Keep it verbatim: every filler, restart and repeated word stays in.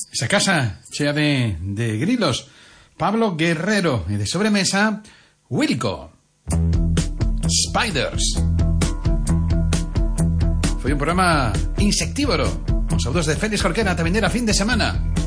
Esa casa chea de, de grilos. Pablo Guerrero. Y de sobremesa, Wilco. Spiders. Foi un programa insectívoro. Os autos de Félix Jorquera tamén era fin de semana.